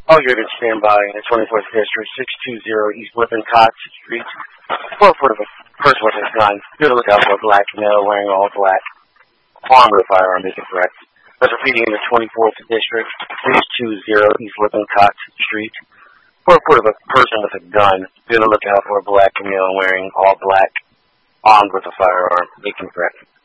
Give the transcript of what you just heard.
All units stand by in the 24th District, 620 East Lippincott Street. 4 foot of a person with a gun. Be on the lookout for a black male wearing all black. Armed with a firearm, is correct. That's repeating in the 24th District, 620 East Lippincott Street. 4 foot of a person with a gun. Be on the lookout for a black male wearing all black. Armed with a firearm, is correct.